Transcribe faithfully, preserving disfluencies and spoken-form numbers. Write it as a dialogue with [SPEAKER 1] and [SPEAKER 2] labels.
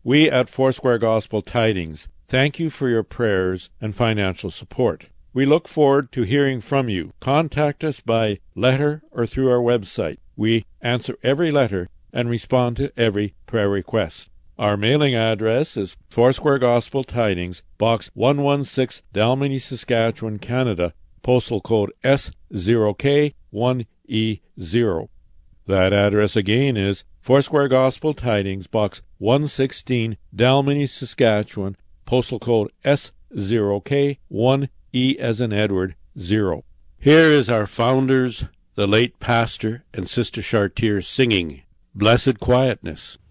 [SPEAKER 1] We at Foursquare Gospel Tidings thank you for your prayers and financial support. We look forward to hearing from you. Contact us by letter or through our website. We answer every letter and respond to every prayer request. Our mailing address is Foursquare Gospel Tidings, Box one one six, Dalmeny, Saskatchewan, Canada, postal code S zero K one E zero. That address again is Foursquare Gospel Tidings, Box one sixteen, Dalmeny, Saskatchewan, postal code S zero K one E as in Edward, zero. Here is our founders, the late pastor and Sister Chartier, singing Blessed Quietness.